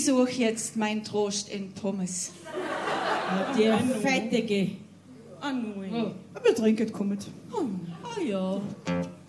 suche jetzt meinen Trost in Pommes. Die Fettige. Ah, nein. Oh. Aber trinket kommt. Ah ja.